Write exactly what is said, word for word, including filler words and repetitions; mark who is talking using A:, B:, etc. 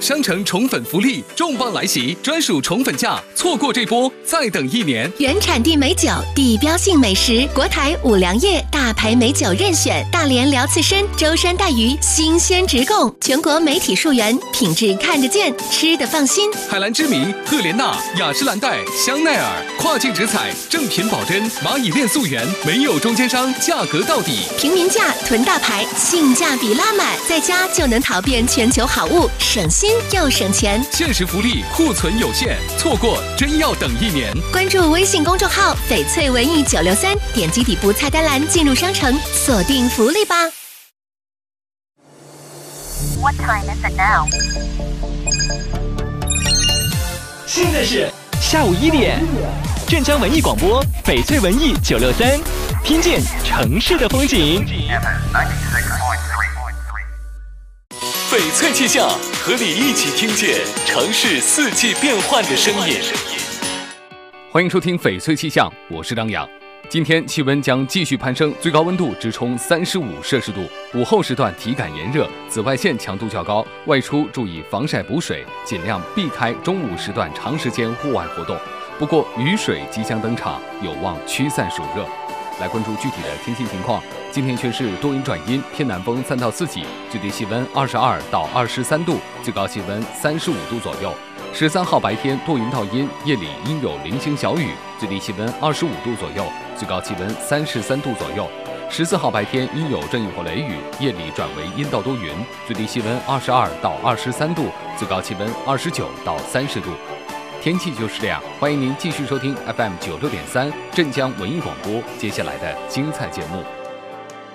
A: 商城宠粉福利重磅来袭，专属宠粉价，错过这波再等一年。
B: 原产地美酒，地标性美食，国台五粮液大牌美酒任选，大连辽刺参、舟山带鱼新鲜直供，全国媒体溯源，品质看得见，吃得放心。
A: 海蓝之谜、赫莲娜、雅诗兰黛、香奈儿，跨境直采，正品保真，蚂蚁链溯源，没有中间商，价格到底。
B: 平民价囤大牌，性价比拉满，在家就能淘遍全球好物，省心又省钱。
A: 限时福利，库存有限，错过真要等一年。
B: 关注微信公众号翡翠文艺九六三，点击底部菜单栏进入商城，锁定福利吧。
C: What time is it now?
D: 现在是下午一点，镇江文艺广播翡翠文艺九六三，听见城市的风景。
A: 翡翠气象，和你一起听见城市四季变换的声音。欢迎收听翡翠气象，我是张扬。今天气温将继续攀升，最高温度直冲三十五摄氏度。午后时段体感炎热，紫外线强度较高，外出注意防晒补水，尽量避开中午时段长时间户外活动。不过雨水即将登场，有望驱散暑热。来关注具体的天气情况。今天全市多云转阴，偏南风三到四级，最低气温二十二到二十三度，最高气温三十五度左右。十三号白天多云到阴，夜里阴有零星小雨，最低气温二十五度左右，最高气温三十三度左右。十四号白天阴有阵雨或雷雨，夜里转为阴到多云，最低气温二十二到二十三度，最高气温二十九到三十度。天气就是这样，欢迎您继续收听 F M 九六点三镇江文艺广播接下来的精彩节目。